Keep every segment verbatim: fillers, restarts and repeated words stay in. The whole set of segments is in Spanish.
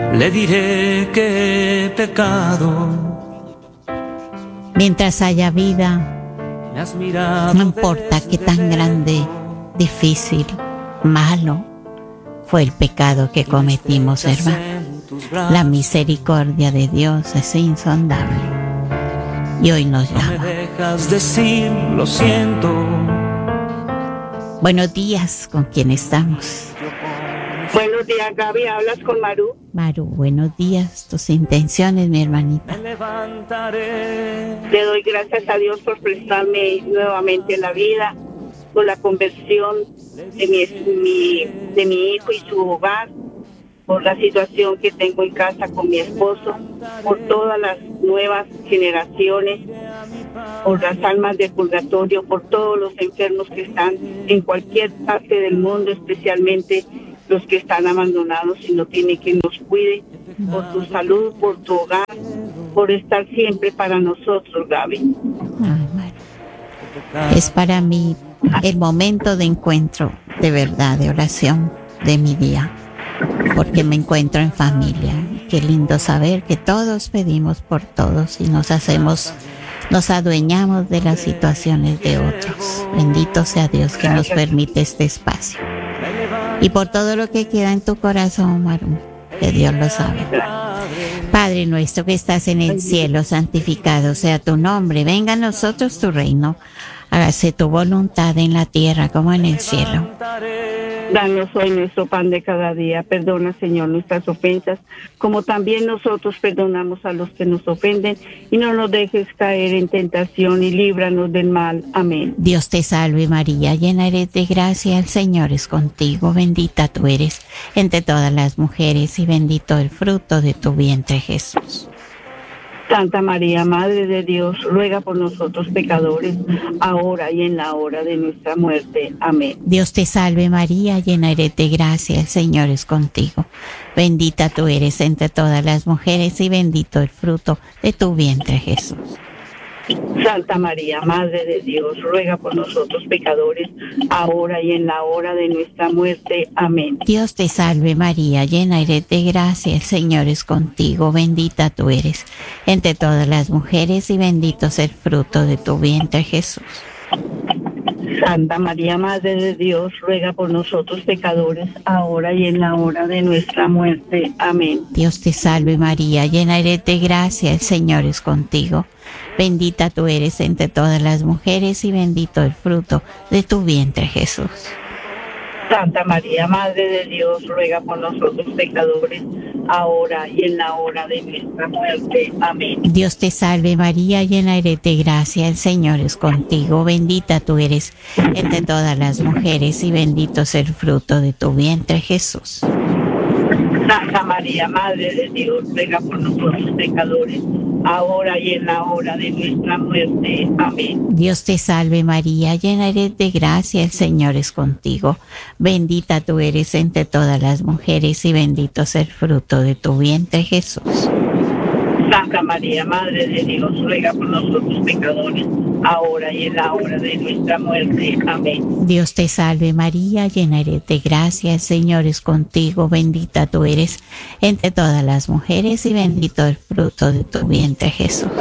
le diré que he pecado. Mientras haya vida, Me has mirado no importa qué tan grande, difícil, malo fue el pecado que cometimos, hermano. La misericordia de Dios es insondable y hoy nos llama. No me dejas decir lo siento. Buenos días, ¿con quién estamos? Buenos días, Gaby, hablas con Maru. Maru, buenos días. Tus intenciones, mi hermanita. Me levantaré. Le doy gracias a Dios por prestarme nuevamente la vida, por la conversión de mi, mi, de mi hijo y su hogar, por la situación que tengo en casa con mi esposo, por todas las nuevas generaciones, por las almas del purgatorio, por todos los enfermos que están en cualquier parte del mundo, especialmente los que están abandonados y no tienen quien los cuide, por tu salud, por tu hogar, por estar siempre para nosotros, Gaby. Ay, Maru. Es para mí el momento de encuentro, de verdad, de oración de mi día, porque me encuentro en familia. Qué lindo saber que todos pedimos por todos y nos hacemos, nos adueñamos de las situaciones de otros. Bendito sea Dios que nos permite este espacio. Y por todo lo que queda en tu corazón, Maru, que Dios lo sabe. Padre nuestro que estás en el cielo, santificado sea tu nombre. Venga a nosotros tu reino. Hágase tu voluntad en la tierra como en el cielo. Danos hoy nuestro pan de cada día. Perdona, Señor, nuestras ofensas, como también nosotros perdonamos a los que nos ofenden. Y no nos dejes caer en tentación y líbranos del mal. Amén. Dios te salve María, llena eres de gracia, el Señor es contigo. Bendita tú eres entre todas las mujeres y bendito el fruto de tu vientre, Jesús. Santa María, Madre de Dios, ruega por nosotros pecadores, ahora y en la hora de nuestra muerte. Amén. Dios te salve María, llena eres de gracia, el Señor es contigo. Bendita tú eres entre todas las mujeres y bendito el fruto de tu vientre, Jesús. Santa María, Madre de Dios, ruega por nosotros pecadores, ahora y en la hora de nuestra muerte. Amén. Dios te salve María, llena eres de gracia, el Señor es contigo. Bendita tú eres entre todas las mujeres y bendito es el fruto de tu vientre, Jesús. Santa María, Madre de Dios, ruega por nosotros pecadores, ahora y en la hora de nuestra muerte. Amén. Dios te salve María, llena eres de gracia, el Señor es contigo. Bendita tú eres entre todas las mujeres y bendito el fruto de tu vientre, Jesús. Santa María, Madre de Dios, ruega por nosotros pecadores, ahora y en la hora de nuestra muerte. Amén. Dios te salve María, llena eres de gracia, el Señor es contigo. Bendita tú eres entre todas las mujeres y bendito es el fruto de tu vientre, Jesús. Santa María, Madre de Dios, ruega por nosotros pecadores, ahora y en la hora de nuestra muerte. Amén. Dios te salve María, llena eres de gracia, el Señor es contigo. Bendita tú eres entre todas las mujeres y bendito es el fruto de tu vientre, Jesús. Santa María, Madre de Dios, ruega por nosotros pecadores, ahora y en la hora de nuestra muerte. Amén. Dios te salve María, llena eres de gracia, el Señor es contigo. Bendita tú eres entre todas las mujeres y bendito el fruto de tu vientre, Jesús.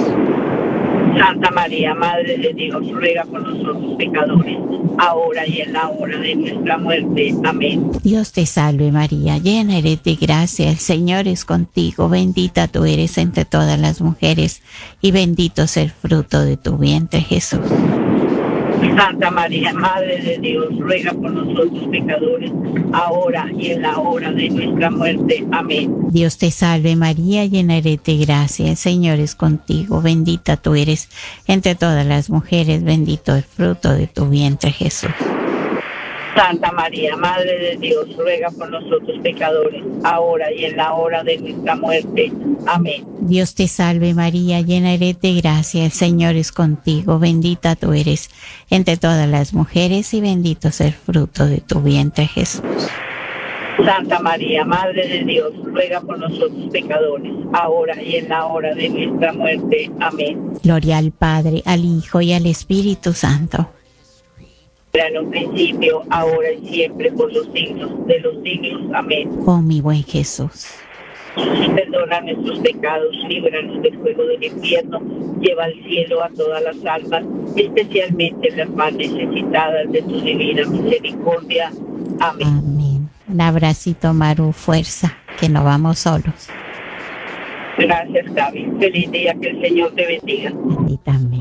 Santa María, Madre de Dios, ruega por nosotros pecadores, ahora y en la hora de nuestra muerte. Amén. Dios te salve María, llena eres de gracia, el Señor es contigo. Bendita tú eres entre todas las mujeres y bendito es el fruto de tu vientre, Jesús. Santa María, Madre de Dios, ruega por nosotros pecadores, ahora y en la hora de nuestra muerte. Amén. Dios te salve María, llena eres de gracia, el Señor es contigo. Bendita tú eres entre todas las mujeres, bendito el fruto de tu vientre, Jesús. Santa María, Madre de Dios, ruega por nosotros pecadores, ahora y en la hora de nuestra muerte. Amén. Dios te salve María, llena eres de gracia, el Señor es contigo. Bendita tú eres entre todas las mujeres y bendito es el fruto de tu vientre, Jesús. Santa María, Madre de Dios, ruega por nosotros pecadores, ahora y en la hora de nuestra muerte. Amén. Gloria al Padre, al Hijo y al Espíritu Santo. Era en un principio, ahora y siempre, por los siglos de los siglos. Amén. Oh mi buen Jesús, Perdona nuestros pecados, líbranos del fuego del infierno, lleva al cielo a todas las almas, especialmente las más necesitadas de tu divina misericordia. Amén. Amén. Un abracito, Maru, fuerza, que no vamos solos. Gracias, Gaby. Feliz día, que el Señor te bendiga. A ti también.